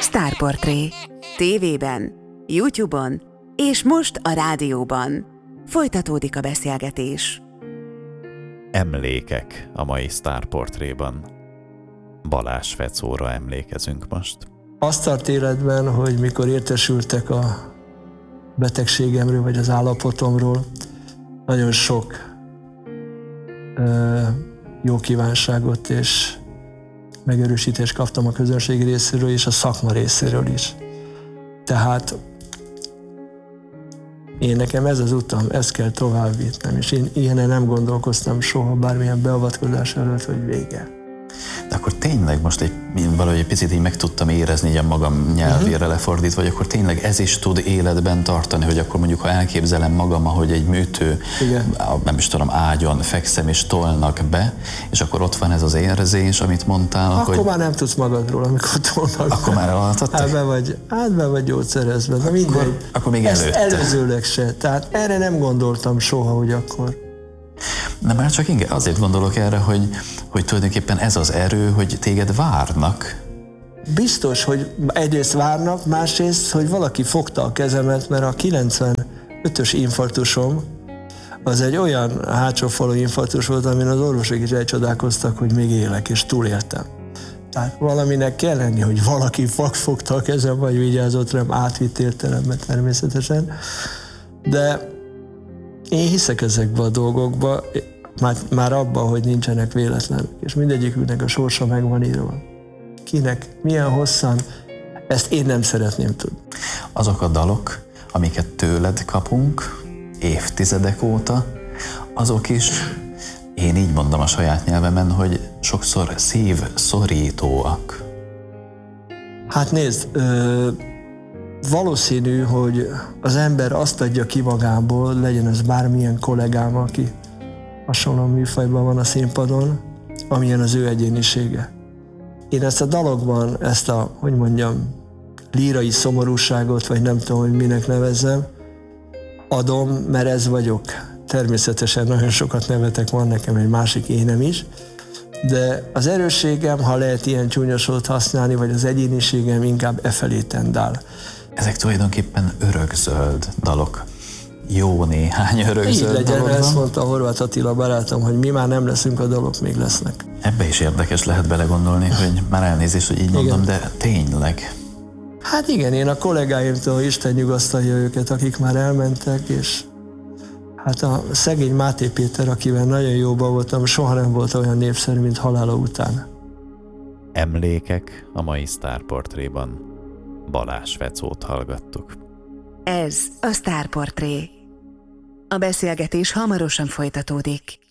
Sztárportré. TV-ben, YouTube-on és most a rádióban. Folytatódik a beszélgetés. Emlékek a mai Sztárportréban. Balázs Fecóra emlékezünk most. Azt tart életben, hogy mikor értesültek a betegségemről, vagy az állapotomról, nagyon sok jó kívánságot és megerősítést kaptam a közönség részéről és a szakma részéről is. Tehát nekem ez az utam, ezt kell tovább vitnem, és én ilyenen nem gondolkoztam soha bármilyen beavatkozás előtt, hogy vége. De akkor tényleg most valahogy egy picit így meg tudtam érezni így a magam nyelvére lefordítva, vagy akkor tényleg ez is tud életben tartani, hogy akkor mondjuk, ha elképzelem magam, ahogy egy műtő, nem is tudom, ágyon fekszem és tolnak be, és akkor ott van ez az érzés, amit mondtál, akkor hogy... már nem tudsz magadról, amikor tolnak. Akkor már elaltattak? Be vagy gyógyszerezve. Akkor még ezt előtte. Előzőleg se. Tehát erre nem gondoltam soha, hogy akkor... De már csak inkább azért gondolok erre, hogy tulajdonképpen ez az erő, hogy téged várnak. Biztos, hogy egyrészt várnak, másrészt, hogy valaki fogta a kezemet, mert a 95-ös infarktusom az egy olyan hátsófalú infarktus volt, amin az orvosok is elcsodálkoztak, hogy még élek, és túléltem. Tehát valaminek kell lenni, hogy valaki fogta a kezem, vagy vigyázott rám, átvitt értelemben természetesen. De én hiszek ezekbe a dolgokba, már abban, hogy nincsenek véletlenek, és mindegyiküknek a sorsa meg van írva. Kinek, milyen hosszan, ezt én nem szeretném tudni. Azok a dalok, amiket tőled kapunk évtizedek óta, azok is, én így mondom a saját nyelvemen, hogy sokszor szívszorítóak. Hát nézd, valószínű, hogy az ember azt adja ki magából, legyen ez bármilyen kollégám, aki hasonló műfajban van a színpadon, amilyen az ő egyénisége. Én ezt a dalokban, lírai szomorúságot, vagy nem tudom, hogy minek nevezzem, adom, mert ez vagyok. Természetesen nagyon sokat nevetek, van nekem egy másik énem is, de az erősségem, ha lehet ilyen csúnya szót használni, vagy az egyéniségem inkább efelé tendál. Ezek tulajdonképpen örökzöld dalok. Jó néhány örökzöld így legyen, dalok van. ezt mondta Horváth Attila barátom, hogy mi már nem leszünk, a dalok még lesznek. Ebbe is érdekes lehet belegondolni, hogy már elnézést, hogy így mondom, de tényleg. Hát igen, én a kollégáimtól Isten nyugasztalja őket, akik már elmentek, és hát a szegény Máté Péter, akivel nagyon jóban voltam, soha nem volt olyan népszerű, mint halála után. Emlékek a mai Sztárportréban. Balázs Fecót hallgattuk. Ez a Sztárportré. A beszélgetés hamarosan folytatódik.